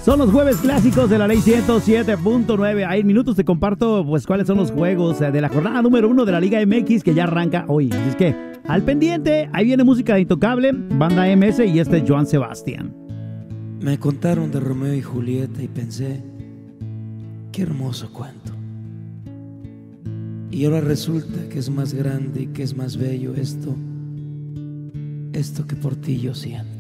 Son los jueves clásicos de la ley 107.9. Ahí en minutos te comparto pues cuáles son los juegos de la jornada número 1 de la Liga MX que ya arranca hoy. Así es que al pendiente, ahí viene música de Intocable, Banda MS y este es Joan Sebastián. Me contaron de Romeo y Julieta y pensé, qué hermoso cuento. Y ahora resulta que es más grande y que es más bello esto que por ti yo siento.